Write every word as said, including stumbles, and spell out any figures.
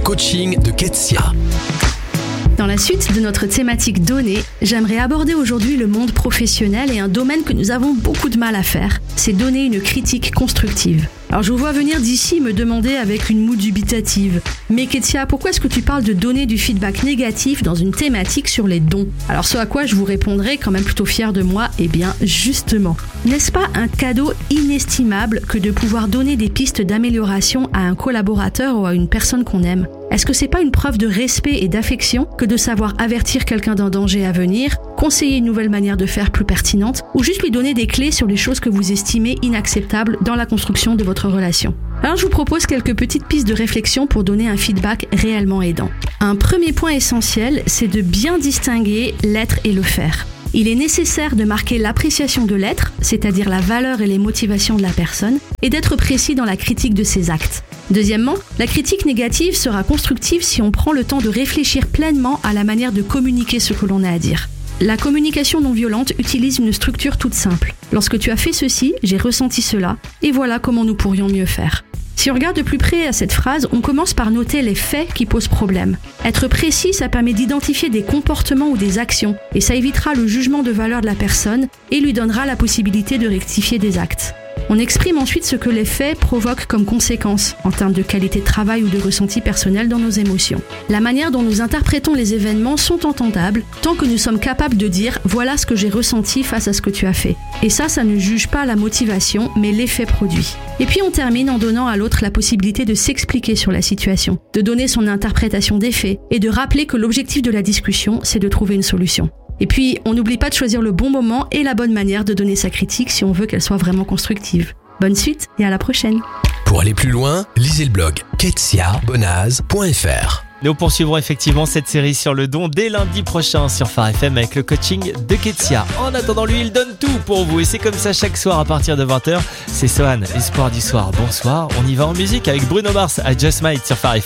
coaching de Ketsia. Dans la suite de notre thématique données, j'aimerais aborder aujourd'hui le monde professionnel et un domaine que nous avons beaucoup de mal à faire, c'est donner une critique constructive. Alors je vous vois venir d'ici me demander avec une moue dubitative « Mais Ketsia, pourquoi est-ce que tu parles de donner du feedback négatif dans une thématique sur les dons ?» Alors ce à quoi je vous répondrai, quand même plutôt fier de moi, eh bien justement. N'est-ce pas un cadeau inestimable que de pouvoir donner des pistes d'amélioration à un collaborateur ou à une personne qu'on aime ? Est-ce que c'est pas une preuve de respect et d'affection que de savoir avertir quelqu'un d'un danger à venir, conseiller une nouvelle manière de faire plus pertinente, ou juste lui donner des clés sur les choses que vous estimez inacceptables dans la construction de votre relation ? Alors je vous propose quelques petites pistes de réflexion pour donner un feedback réellement aidant. Un premier point essentiel, c'est de bien distinguer l'être et le faire. Il est nécessaire de marquer l'appréciation de l'être, c'est-à-dire la valeur et les motivations de la personne, et d'être précis dans la critique de ses actes. Deuxièmement, la critique négative sera constructive si on prend le temps de réfléchir pleinement à la manière de communiquer ce que l'on a à dire. La communication non violente utilise une structure toute simple. Lorsque tu as fait ceci, j'ai ressenti cela, et voilà comment nous pourrions mieux faire. Si on regarde de plus près à cette phrase, on commence par noter les faits qui posent problème. Être précis, ça permet d'identifier des comportements ou des actions, et ça évitera le jugement de valeur de la personne et lui donnera la possibilité de rectifier des actes. On exprime ensuite ce que les faits provoquent comme conséquence, en termes de qualité de travail ou de ressenti personnel dans nos émotions. La manière dont nous interprétons les événements sont entendables, tant que nous sommes capables de dire « voilà ce que j'ai ressenti face à ce que tu as fait ». Et ça, ça ne juge pas la motivation, mais l'effet produit. Et puis on termine en donnant à l'autre la possibilité de s'expliquer sur la situation, de donner son interprétation des faits, et de rappeler que l'objectif de la discussion, c'est de trouver une solution. Et puis, on n'oublie pas de choisir le bon moment et la bonne manière de donner sa critique si on veut qu'elle soit vraiment constructive. Bonne suite et à la prochaine. Pour aller plus loin, lisez le blog ketsia bonaz point f r. Nous poursuivrons effectivement cette série sur le don dès lundi prochain sur Phare F M avec le coaching de Ketsia. En attendant, lui, il donne tout pour vous et c'est comme ça chaque soir à partir de vingt heures. C'est Sohan, Espoir du soir. Bonsoir, on y va en musique avec Bruno Mars à Just Might sur Phare F M.